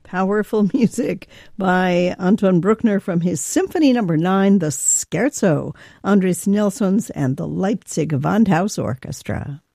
Powerful music by Anton Bruckner from his Symphony No. 9, the Scherzo, Andres Nelsons and the Leipzig Gewandhaus Orchestra.